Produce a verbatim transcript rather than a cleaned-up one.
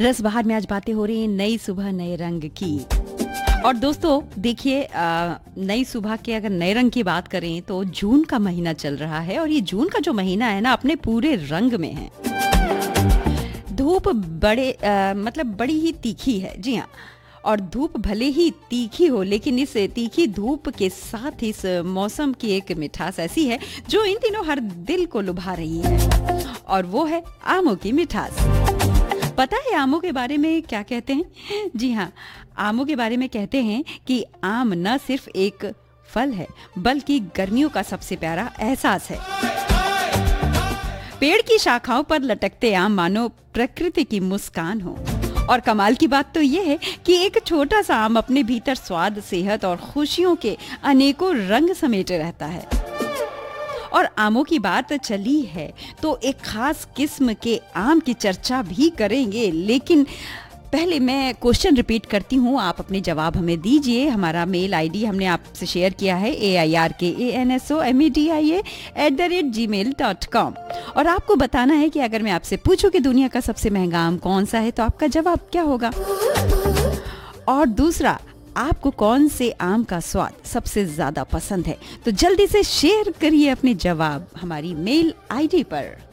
रस बहार में आज बातें हो रही हैं नई सुबह नए रंग की। और दोस्तों देखिए, नई सुबह के अगर नए रंग की बात करें तो जून का महीना चल रहा है और ये जून का जो महीना है ना अपने पूरे रंग में है। धूप बड़े आ, मतलब बड़ी ही तीखी है, जी हाँ। और धूप भले ही तीखी हो लेकिन इस तीखी धूप के साथ इस मौसम की एक मिठास ऐसी है जो इन दिनों हर दिल को लुभा रही है, और वो है आमों की मिठास। पता है आमों के बारे में क्या कहते हैं? जी हाँ, आमों के बारे में कहते हैं कि आम न सिर्फ एक फल है बल्कि गर्मियों का सबसे प्यारा एहसास है। पेड़ की शाखाओं पर लटकते आम मानो प्रकृति की मुस्कान हो। और कमाल की बात तो ये है कि एक छोटा सा आम अपने भीतर स्वाद, सेहत और खुशियों के अनेकों रंग समेटे रहता है। और आमों की बात चली है तो एक खास किस्म के आम की चर्चा भी करेंगे, लेकिन पहले मैं क्वेश्चन रिपीट करती हूँ, आप अपने जवाब हमें दीजिए। हमारा मेल आईडी हमने आपसे शेयर किया है ए आई आर के A N S O M E D I A at the rate ji mail dot com. और आपको बताना है कि अगर मैं आपसे पूछूं कि दुनिया का सबसे महंगा आम कौन सा है तो आपका जवाब क्या होगा। और दूसरा, आपको कौन से आम का स्वाद सबसे ज्यादा पसंद है? तो जल्दी से शेयर करिए अपने जवाब हमारी मेल आईडी पर।